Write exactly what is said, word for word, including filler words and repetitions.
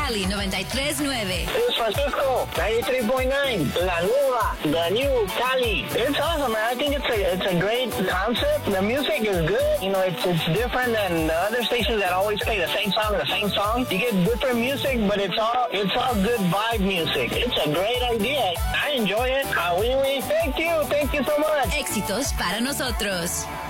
Cali noventa y tres punto nueve. It's Francisco, ninety-three point nine. La Nueva, the new Cali. It's awesome, man. I think it's a it's a great concept. The music is good. You know, it's it's different than the other stations that always play the same song, the same song. You get different music, but it's all it's all good vibe music. It's a great idea. I enjoy it. Ah, oui, oui. Thank you. Thank you so much. Éxitos para nosotros.